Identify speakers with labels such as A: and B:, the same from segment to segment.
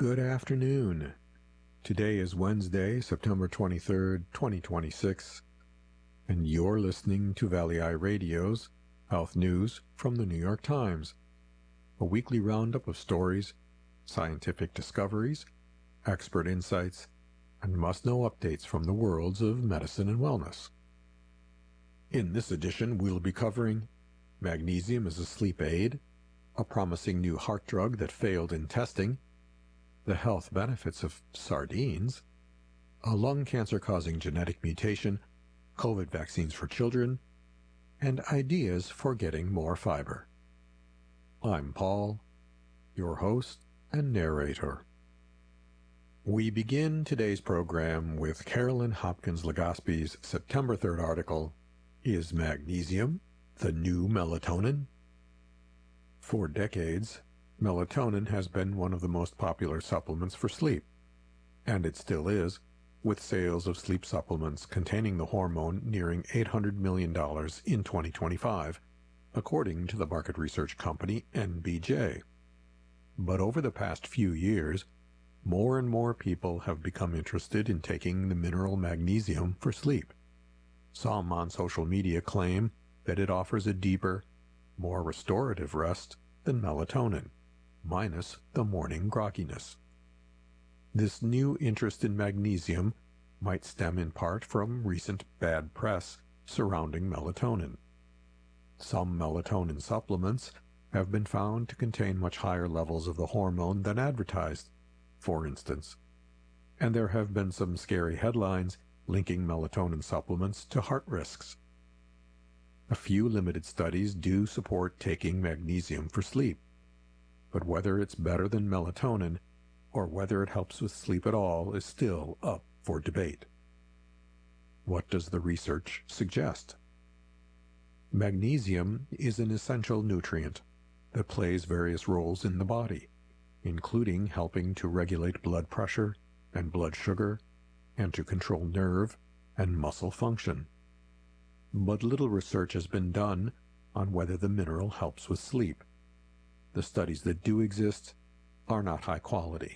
A: Good afternoon. Today is Wednesday, September 23rd, 2026, and you're listening to Valley Eye Radio's Health News from the New York Times, a weekly roundup of stories, scientific discoveries, expert insights, and must-know updates from the worlds of medicine and wellness. In this edition, we'll be covering magnesium as a sleep aid, a promising new heart drug that failed in testing, the health benefits of sardines, a lung cancer-causing genetic mutation, COVID vaccines for children, and ideas for getting more fiber. I'm Paul, your host and narrator. We begin today's program with Carolyn Hopkins Legaspi's September 3rd article, Is Magnesium the New Melatonin? For decades, melatonin has been one of the most popular supplements for sleep, and it still is, with sales of sleep supplements containing the hormone nearing $800 million in 2025, according to the market research company NBJ. But over the past few years, more and more people have become interested in taking the mineral magnesium for sleep. Some on social media claim that it offers a deeper, more restorative rest than melatonin, minus the morning grogginess. This new interest in magnesium might stem in part from recent bad press surrounding melatonin. Some melatonin supplements have been found to contain much higher levels of the hormone than advertised, for instance, and there have been some scary headlines linking melatonin supplements to heart risks. A few limited studies do support taking magnesium for sleep, but whether it's better than melatonin or whether it helps with sleep at all is still up for debate. What does the research suggest? Magnesium is an essential nutrient that plays various roles in the body, including helping to regulate blood pressure and blood sugar and to control nerve and muscle function. But little research has been done on whether the mineral helps with sleep. The studies that do exist are not high quality.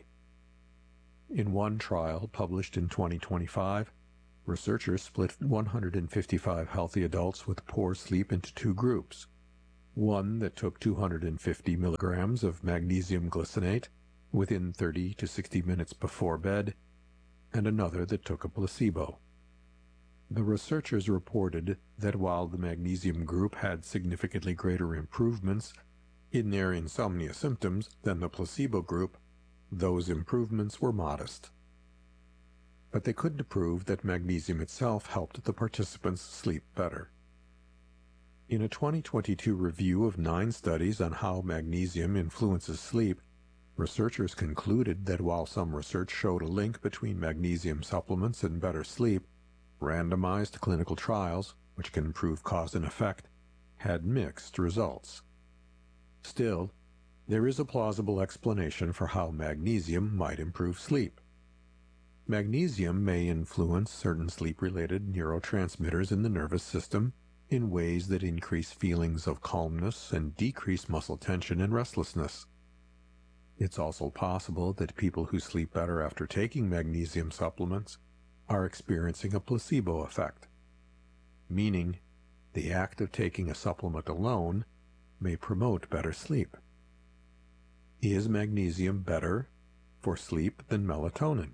A: In one trial published in 2025, researchers split 155 healthy adults with poor sleep into two groups, one that took 250 milligrams of magnesium glycinate within 30 to 60 minutes before bed, and another that took a placebo. The researchers reported that while the magnesium group had significantly greater improvements in their insomnia symptoms than the placebo group, those improvements were modest. But they couldn't prove that magnesium itself helped the participants sleep better. In a 2022 review of 9 studies on how magnesium influences sleep, researchers concluded that while some research showed a link between magnesium supplements and better sleep, randomized clinical trials, which can prove cause and effect, had mixed results. Still, there is a plausible explanation for how magnesium might improve sleep. Magnesium may influence certain sleep-related neurotransmitters in the nervous system in ways that increase feelings of calmness and decrease muscle tension and restlessness. It's also possible that people who sleep better after taking magnesium supplements are experiencing a placebo effect, meaning the act of taking a supplement alone may promote better sleep. Is magnesium better for sleep than melatonin?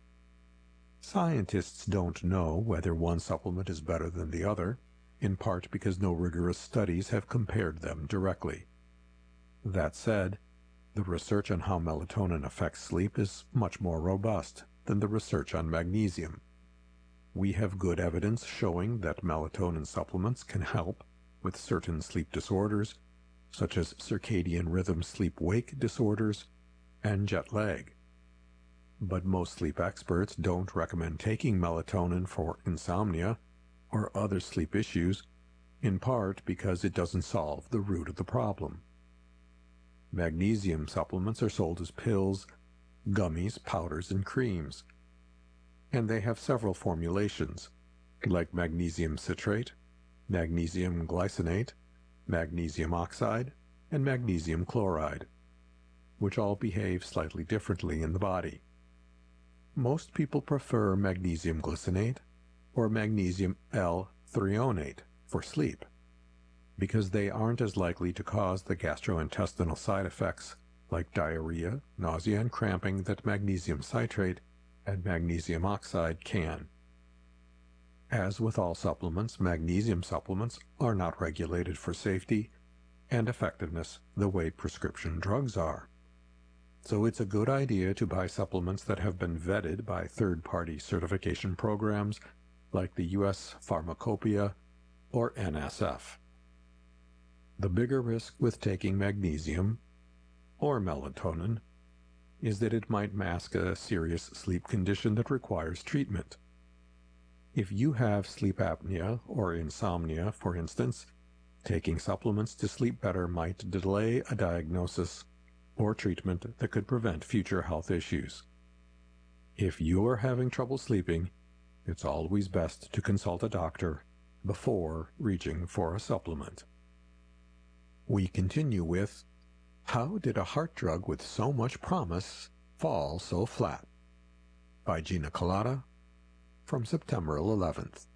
A: Scientists don't know whether one supplement is better than the other, in part because no rigorous studies have compared them directly. That said, the research on how melatonin affects sleep is much more robust than the research on magnesium. We have good evidence showing that melatonin supplements can help with certain sleep disorders, such as circadian rhythm sleep-wake disorders and jet lag. But most sleep experts don't recommend taking melatonin for insomnia or other sleep issues, in part because it doesn't solve the root of the problem. Magnesium supplements are sold as pills, gummies, powders, and creams, and they have several formulations, like magnesium citrate, magnesium glycinate, magnesium oxide, and magnesium chloride. which all behave slightly differently in the body. Most people prefer magnesium glycinate or magnesium L-threonate for sleep, because they aren't as likely to cause the gastrointestinal side effects like diarrhea, nausea, and cramping that magnesium citrate and magnesium oxide can. As with all supplements, magnesium supplements are not regulated for safety and effectiveness the way prescription drugs are. So it's a good idea to buy supplements that have been vetted by third-party certification programs like the U.S. Pharmacopoeia or NSF. The bigger risk with taking magnesium or melatonin is that it might mask a serious sleep condition that requires treatment. If you have sleep apnea or insomnia, for instance, taking supplements to sleep better might delay a diagnosis or treatment that could prevent future health issues. If you're having trouble sleeping, it's always best to consult a doctor before reaching for a supplement. We continue with, How Did a Heart Drug with So Much Promise Fall So Flat? By Gina Kolata, from September 11th.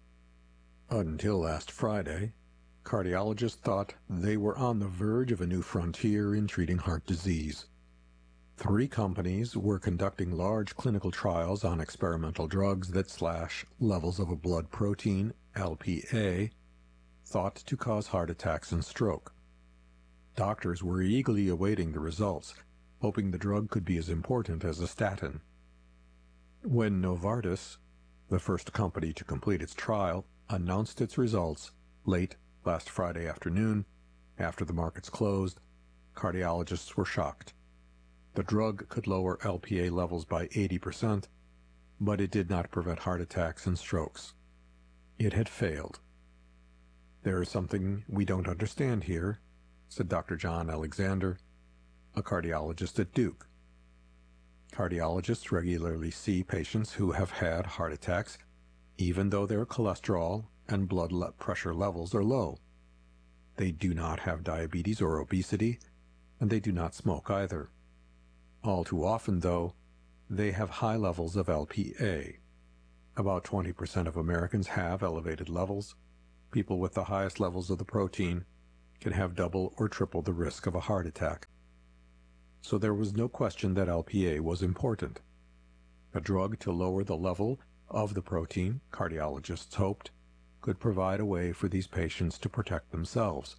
A: Until last Friday, cardiologists thought they were on the verge of a new frontier in treating heart disease. 3 companies were conducting large clinical trials on experimental drugs that slash levels of a blood protein, LPA, thought to cause heart attacks and stroke. Doctors were eagerly awaiting the results, hoping the drug could be as important as a statin. When Novartis, the first company to complete its trial, announced its results late last Friday afternoon, after the markets closed, cardiologists were shocked. The drug could lower LPA levels by 80%, but it did not prevent heart attacks and strokes. It had failed. There is something we don't understand here, said Dr. John Alexander, a cardiologist at Duke. Cardiologists regularly see patients who have had heart attacks, even though their cholesterol and blood pressure levels are low. They do not have diabetes or obesity, and they do not smoke either. All too often, though, they have high levels of LPA. About 20% of Americans have elevated levels. People with the highest levels of the protein can have double or triple the risk of a heart attack. So there was no question that LPA was important. A drug to lower the level of the protein, cardiologists hoped, could provide a way for these patients to protect themselves.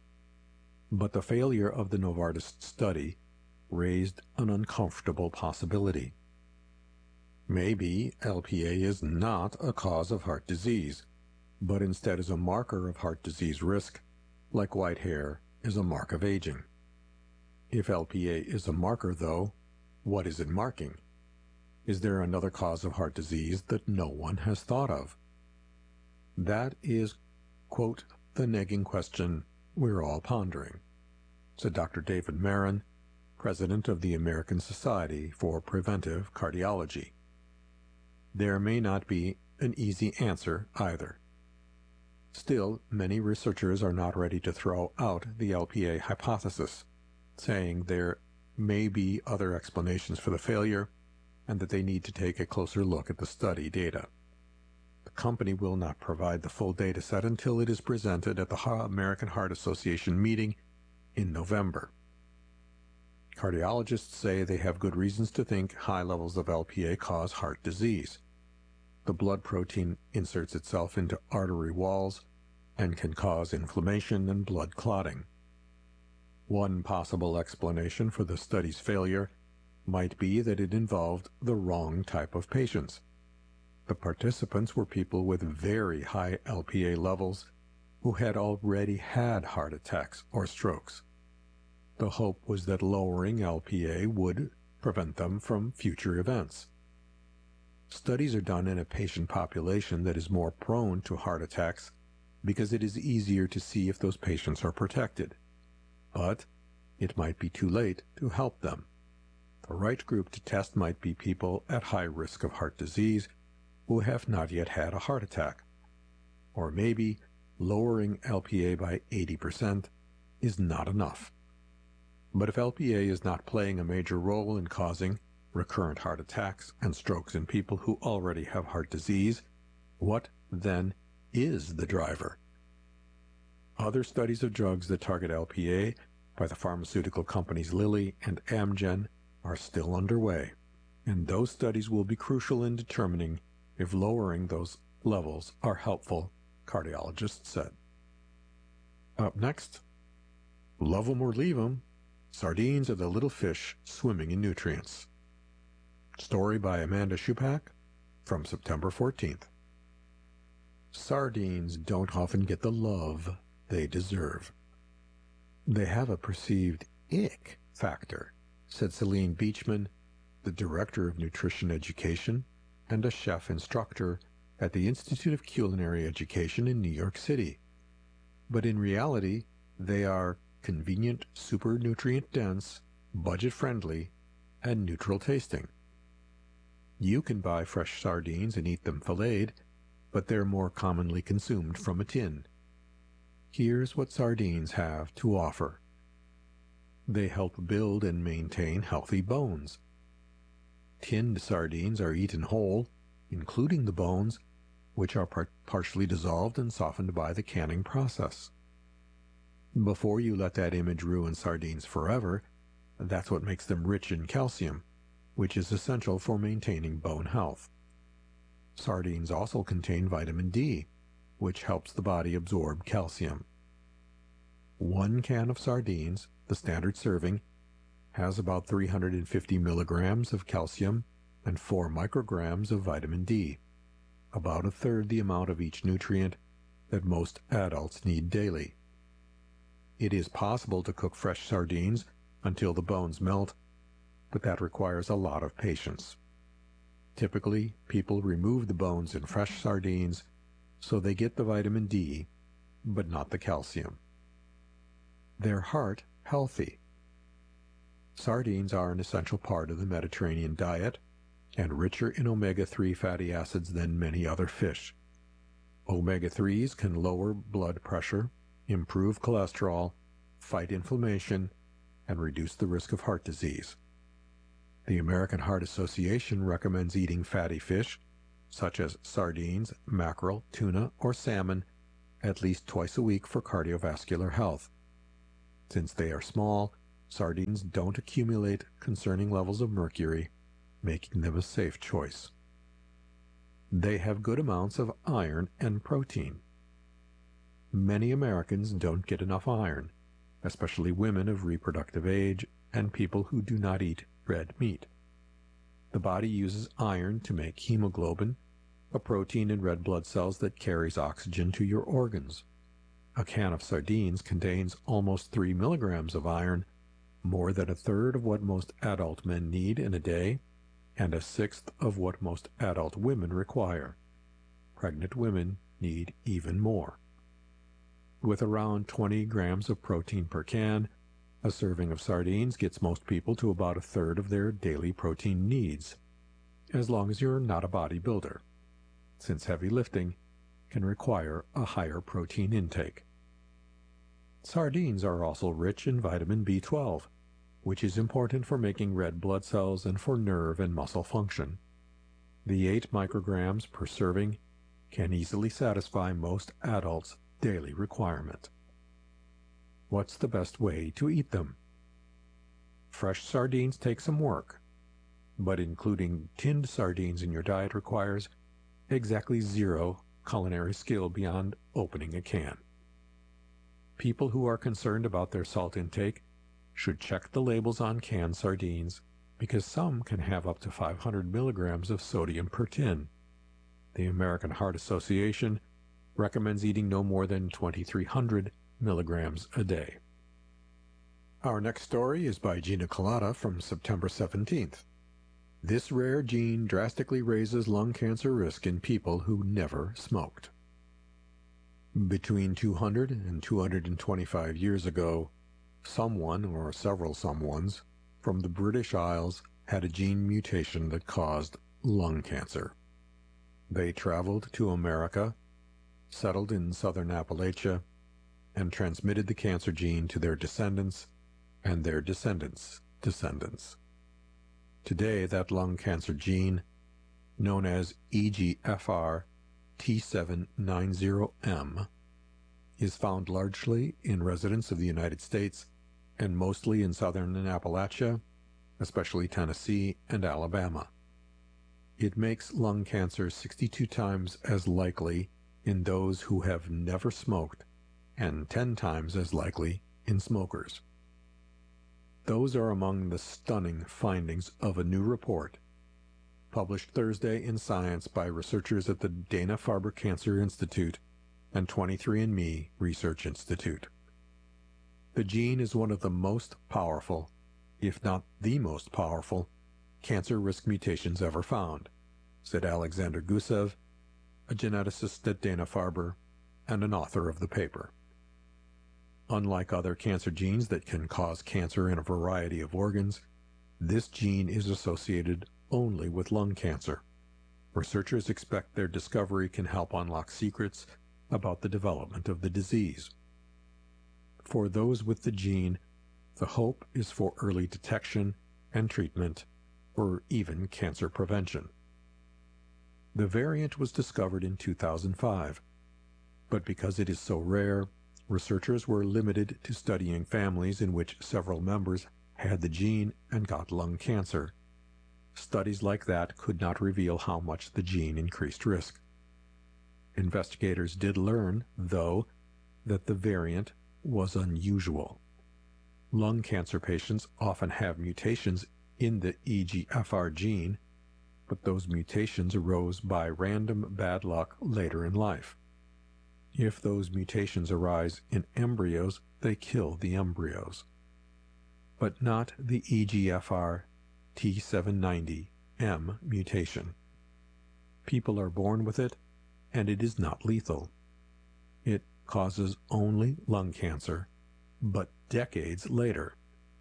A: But the failure of the Novartis study raised an uncomfortable possibility. Maybe LPA is not a cause of heart disease, but instead is a marker of heart disease risk, like white hair is a mark of aging. If LPA is a marker, though, what is it marking? Is there another cause of heart disease that no one has thought of? That is, quote, the nagging question we're all pondering, said Dr. David Marin, president of the American Society for Preventive Cardiology. There may not be an easy answer either. Still, many researchers are not ready to throw out the LPA hypothesis, saying there may be other explanations for the failure and that they need to take a closer look at the study data. The company will not provide the full data set until it is presented at the American Heart Association meeting in November. Cardiologists say they have good reasons to think high levels of LPA cause heart disease. The blood protein inserts itself into artery walls and can cause inflammation and blood clotting. One possible explanation for the study's failure might be that it involved the wrong type of patients. The participants were people with very high LPA levels who had already had heart attacks or strokes. The hope was that lowering LPA would prevent them from future events. Studies are done in a patient population that is more prone to heart attacks because it is easier to see if those patients are protected. But it might be too late to help them. The right group to test might be people at high risk of heart disease who have not yet had a heart attack. Or maybe lowering LPA by 80% is not enough. But if LPA is not playing a major role in causing recurrent heart attacks and strokes in people who already have heart disease, what then is the driver? Other studies of drugs that target LPA by the pharmaceutical companies Lilly and Amgen are still underway, and those studies will be crucial in determining if lowering those levels are helpful, cardiologists said. Up next, love 'em or leave 'em, sardines are the little fish swimming in nutrients. Story by Amanda Schupak from September 14th. Sardines don't often get the love they deserve. They have a perceived ick factor, said Celine Beachman, the Director of Nutrition Education and a chef instructor at the Institute of Culinary Education in New York City. But in reality, they are convenient, super nutrient-dense, budget-friendly, and neutral tasting. You can buy fresh sardines and eat them filleted, but they're more commonly consumed from a tin. Here's what sardines have to offer. They help build and maintain healthy bones. Tinned sardines are eaten whole, including the bones, which are partially dissolved and softened by the canning process. Before you let that image ruin sardines forever, that's what makes them rich in calcium, which is essential for maintaining bone health. Sardines also contain vitamin D, which helps the body absorb calcium. 1 can of sardines, the standard serving, has about 350 milligrams of calcium and 4 micrograms of vitamin D, about a third the amount of each nutrient that most adults need daily. It is possible to cook fresh sardines until the bones melt, but that requires a lot of patience. Typically, people remove the bones in fresh sardines so they get the vitamin D, but not the calcium. They're heart healthy. Sardines are an essential part of the Mediterranean diet and richer in omega-3 fatty acids than many other fish. Omega-3s can lower blood pressure, improve cholesterol, fight inflammation, and reduce the risk of heart disease. The American Heart Association recommends eating fatty fish, such as sardines, mackerel, tuna, or salmon, at least twice a week for cardiovascular health. Since they are small, sardines don't accumulate concerning levels of mercury, making them a safe choice. They have good amounts of iron and protein. Many Americans don't get enough iron, especially women of reproductive age and people who do not eat red meat. The body uses iron to make hemoglobin, a protein in red blood cells that carries oxygen to your organs. A can of sardines contains almost 3 milligrams of iron, more than a third of what most adult men need in a day, and a sixth of what most adult women require. Pregnant women need even more. With around 20 grams of protein per can, a serving of sardines gets most people to about a third of their daily protein needs, as long as you're not a bodybuilder, since heavy lifting can require a higher protein intake. Sardines are also rich in vitamin B12, which is important for making red blood cells and for nerve and muscle function. The 8 micrograms per serving can easily satisfy most adults' daily requirement. What's the best way to eat them? Fresh sardines take some work, but including tinned sardines in your diet requires exactly 0 culinary skill beyond opening a can. People who are concerned about their salt intake should check the labels on canned sardines because some can have up to 500 milligrams of sodium per tin. The American Heart Association recommends eating no more than 2,300 milligrams a day. Our next story is by Gina Colada from September 17th. This rare gene drastically raises lung cancer risk in people who never smoked. Between 200 and 225 years ago, someone or several someones from the British Isles had a gene mutation that caused lung cancer. They traveled to America, settled in southern Appalachia, and transmitted the cancer gene to their descendants and their descendants. Today, that lung cancer gene, known as EGFR T790M, is found largely in residents of the United States and mostly in southern Appalachia, especially Tennessee and Alabama. It makes lung cancer 62 times as likely in those who have never smoked and 10 times as likely in smokers. Those are among the stunning findings of a new report published Thursday in Science by researchers at the Dana-Farber Cancer Institute and 23andMe Research Institute. The gene is one of the most powerful, if not the most powerful, cancer risk mutations ever found, said Alexander Gusev, a geneticist at Dana-Farber and an author of the paper. Unlike other cancer genes that can cause cancer in a variety of organs, this gene is associated only with lung cancer. Researchers expect their discovery can help unlock secrets about the development of the disease. For those with the gene, the hope is for early detection and treatment, or even cancer prevention. The variant was discovered in 2005, but because it is so rare, researchers were limited to studying families in which several members had the gene and got lung cancer. Studies like that could not reveal how much the gene increased risk. Investigators did learn, though, that the variant was unusual. Lung cancer patients often have mutations in the EGFR gene, but those mutations arose by random bad luck later in life. If those mutations arise in embryos, they kill the embryos. But not the EGFR T790M mutation. People are born with it, and it is not lethal. It causes only lung cancer, but decades later.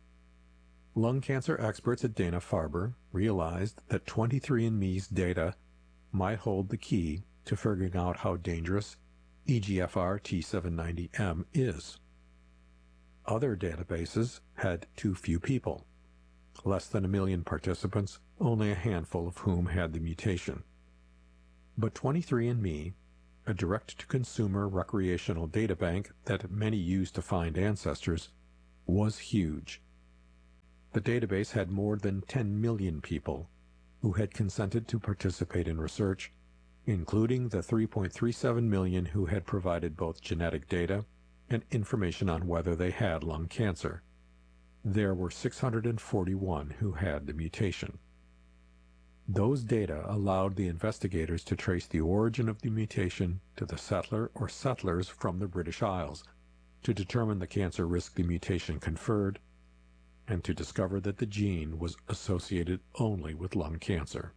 A: Lung cancer experts at Dana-Farber realized that 23andMe's data might hold the key to figuring out how dangerous EGFR T790M is. Other databases had too few people, less than 1 million participants, only a handful of whom had the mutation. But 23andMe, a direct-to-consumer recreational databank that many use to find ancestors, was huge. The database had more than 10 million people who had consented to participate in research, including the 3.37 million who had provided both genetic data and information on whether they had lung cancer. There were 641 who had the mutation. Those data allowed the investigators to trace the origin of the mutation to the settler or settlers from the British Isles, to determine the cancer risk the mutation conferred, and to discover that the gene was associated only with lung cancer.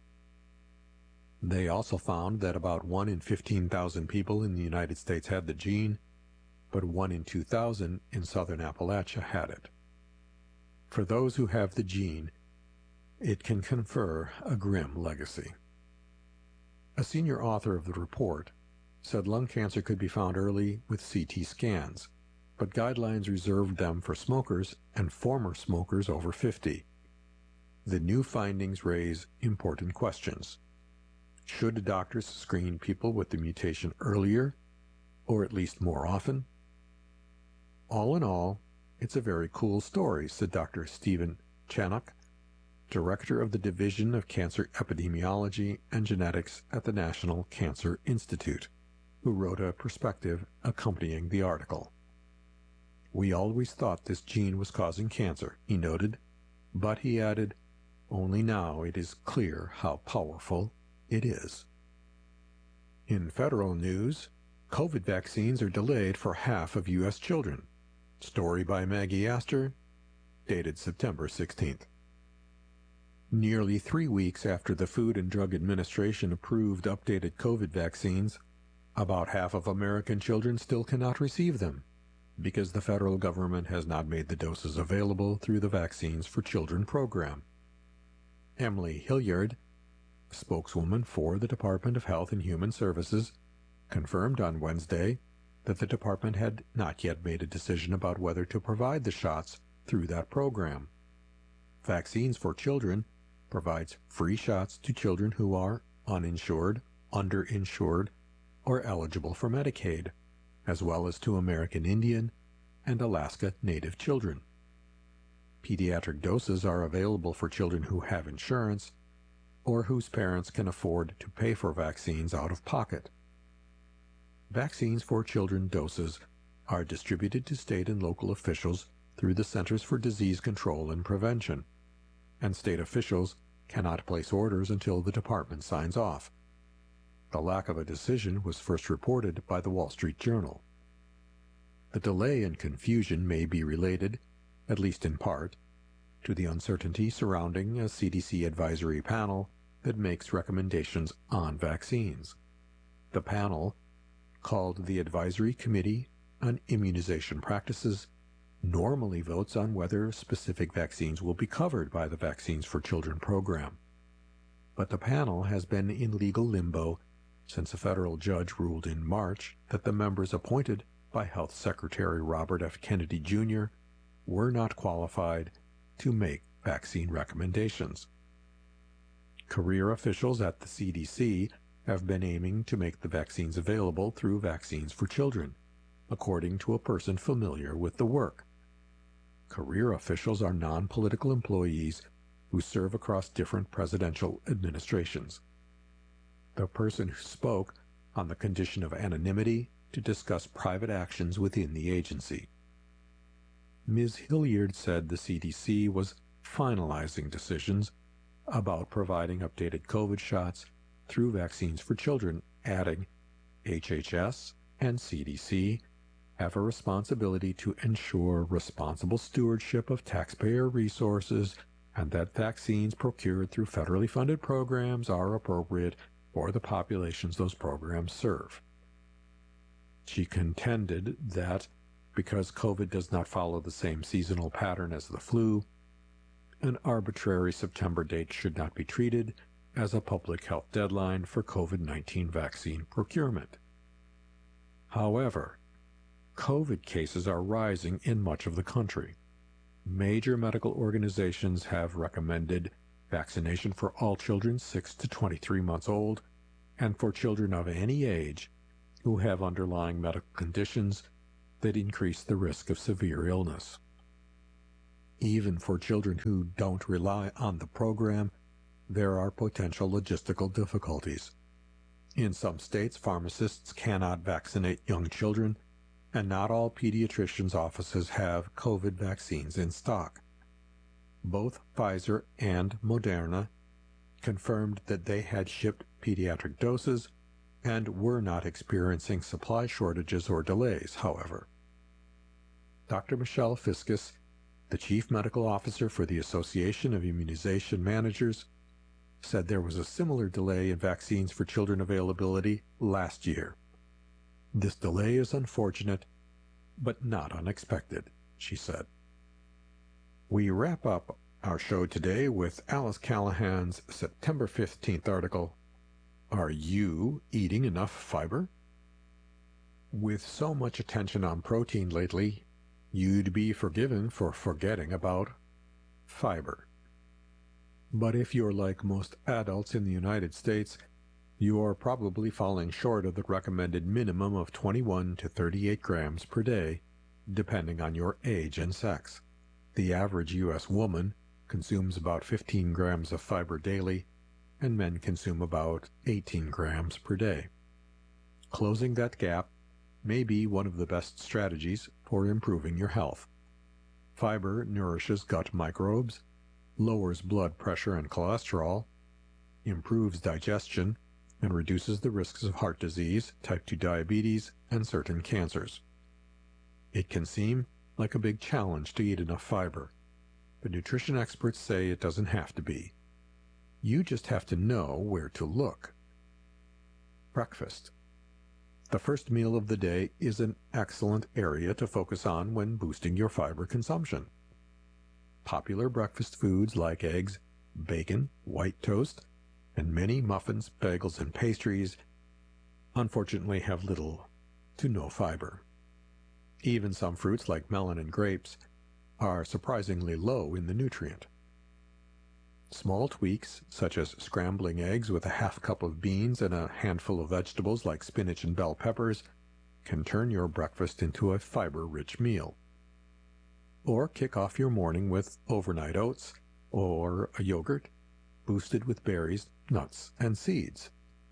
A: They also found that about 1 in 15,000 people in the United States had the gene, but 1 in 2,000 in southern Appalachia had it. For those who have the gene, it can confer a grim legacy. A senior author of the report said lung cancer could be found early with CT scans, but guidelines reserved them for smokers and former smokers over 50. The new findings raise important questions. Should doctors screen people with the mutation earlier, or at least more often? All in all, it's a very cool story, said Dr. Stephen Chanuk, director of the Division of Cancer Epidemiology and Genetics at the National Cancer Institute, who wrote a perspective accompanying the article. We always thought this gene was causing cancer, he noted, but he added, only now it is clear how powerful it is. In federal news, COVID vaccines are delayed for half of U.S. children. Story by Maggie Astor, dated September 16th. Nearly 3 weeks after the Food and Drug Administration approved updated COVID vaccines, about half of American children still cannot receive them, because the federal government has not made the doses available through the Vaccines for Children program. Emily Hilliard, spokeswoman for the Department of Health and Human Services, confirmed on Wednesday that the department had not yet made a decision about whether to provide the shots through that program. Vaccines for Children provides free shots to children who are uninsured, underinsured, or eligible for Medicaid, as well as to American Indian and Alaska Native children. Pediatric doses are available for children who have insurance or whose parents can afford to pay for vaccines out of pocket. Vaccines for Children doses are distributed to state and local officials through the Centers for Disease Control and Prevention, and state officials cannot place orders until the department signs off. The lack of a decision was first reported by the Wall Street Journal. The delay and confusion may be related, at least in part, to the uncertainty surrounding a CDC advisory panel that makes recommendations on vaccines. The panel, called the Advisory Committee on Immunization Practices, normally votes on whether specific vaccines will be covered by the Vaccines for Children program. But the panel has been in legal limbo since a federal judge ruled in March that the members appointed by Health Secretary Robert F. Kennedy Jr. were not qualified to make vaccine recommendations. Career officials at the CDC have been aiming to make the vaccines available through Vaccines for Children, according to a person familiar with the work. Career officials are non-political employees who serve across different presidential administrations. The person who spoke on the condition of anonymity to discuss private actions within the agency. Ms. Hilliard said the CDC was finalizing decisions about providing updated COVID shots through Vaccines for Children, adding HHS and CDC have a responsibility to ensure responsible stewardship of taxpayer resources and that vaccines procured through federally funded programs are appropriate for the populations those programs serve. She contended that because COVID does not follow the same seasonal pattern as the flu, an arbitrary September date should not be treated as a public health deadline for COVID-19 vaccine procurement. However, COVID cases are rising in much of the country. Major medical organizations have recommended vaccination for all children 6 to 23 months old and for children of any age who have underlying medical conditions that increase the risk of severe illness. Even for children who don't rely on the program, there are potential logistical difficulties. In some states, pharmacists cannot vaccinate young children, and not all pediatricians' offices have COVID vaccines in stock. Both Pfizer and Moderna confirmed that they had shipped pediatric doses and were not experiencing supply shortages or delays, however. Dr. Michelle Fiskus, the Chief Medical Officer for the Association of Immunization Managers, said there was a similar delay in Vaccines for Children availability last year. This delay is unfortunate, but not unexpected, she said. We wrap up our show today with Alice Callahan's September 15th article, Are You Eating Enough Fiber? With so much attention on protein lately, you'd be forgiven for forgetting about fiber. But if you're like most adults in the United States, you're probably falling short of the recommended minimum of 21 to 38 grams per day, depending on your age and sex. The average U.S. woman consumes about 15 grams of fiber daily, and men consume about 18 grams per day. Closing that gap may be one of the best strategies for improving your health. Fiber nourishes gut microbes, lowers blood pressure and cholesterol, improves digestion, and reduces the risks of heart disease, type 2 diabetes, and certain cancers. It can seem like a big challenge to eat enough fiber, but nutrition experts say it doesn't have to be. You just have to know where to look. Breakfast. The first meal of the day is an excellent area to focus on when boosting your fiber consumption. Popular breakfast foods like eggs, bacon, white toast, and many muffins, bagels, and pastries unfortunately have little to no fiber. Even some fruits like melon and grapes are surprisingly low in the nutrient. Small tweaks, such as scrambling eggs with a half cup of beans and a handful of vegetables like spinach and bell peppers, can turn your breakfast into a fiber-rich meal. Or kick off your morning with overnight oats or a yogurt boosted with berries, nuts, and seeds.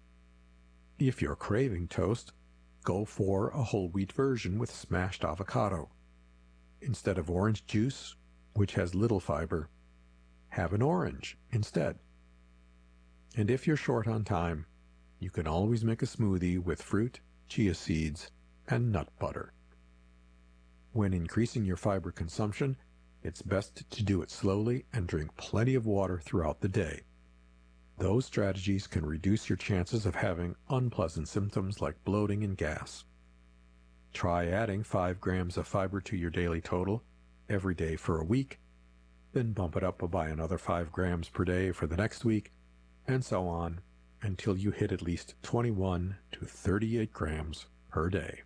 A: If you're craving toast, go for a whole wheat version with smashed avocado. Instead of orange juice, which has little fiber, have an orange instead. And if you're short on time, you can always make a smoothie with fruit, chia seeds, and nut butter. When increasing your fiber consumption, it's best to do it slowly and drink plenty of water throughout the day. Those strategies can reduce your chances of having unpleasant symptoms like bloating and gas. Try adding 5 grams of fiber to your daily total every day for a week, then bump it up by another 5 grams per day for the next week, and so on until you hit at least 21 to 38 grams per day.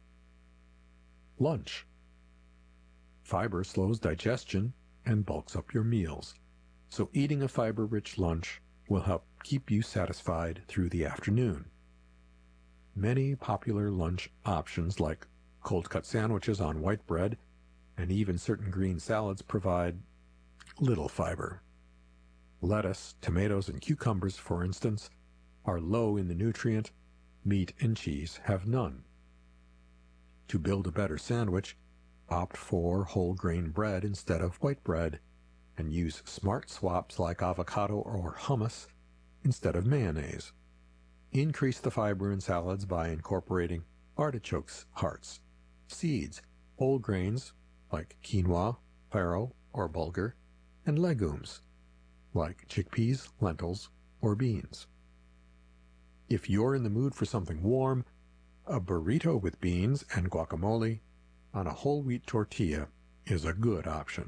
A: Lunch. Fiber slows digestion and bulks up your meals, so eating a fiber-rich lunch will help keep you satisfied through the afternoon. Many popular lunch options like cold-cut sandwiches on white bread and even certain green salads provide little fiber. Lettuce, tomatoes, and cucumbers, for instance, are low in the nutrient. Meat and cheese have none. To build a better sandwich, opt for whole grain bread instead of white bread, and use smart swaps like avocado or hummus instead of mayonnaise. Increase the fiber in salads by incorporating artichokes hearts, seeds, whole grains like quinoa, farro, or bulgur, and legumes like chickpeas, lentils, or beans. If you're in the mood for something warm, a burrito with beans and guacamole on a whole wheat tortilla is a good option.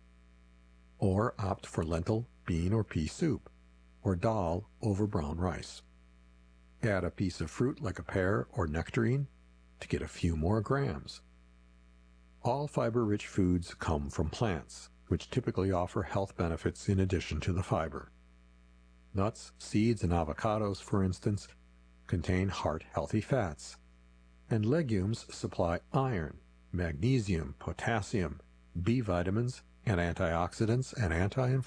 A: Or opt for lentil, bean, or pea soup, or dal over brown rice. Add a piece of fruit like a pear or nectarine to get a few more grams. All fiber-rich foods come from plants, which typically offer health benefits in addition to the fiber. Nuts, seeds, and avocados, for instance, contain heart-healthy fats, and legumes supply iron, magnesium, potassium, B vitamins, and antioxidants and anti-inflammatory